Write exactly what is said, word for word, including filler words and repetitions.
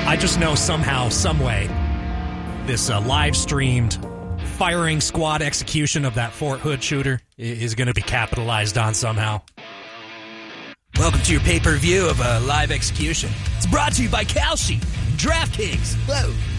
I just know somehow, some way, this uh, live-streamed firing squad execution of that Fort Hood shooter is going to be capitalized on somehow. Welcome to your pay-per-view of a live execution. It's brought to you by Kalshi, DraftKings. Whoa.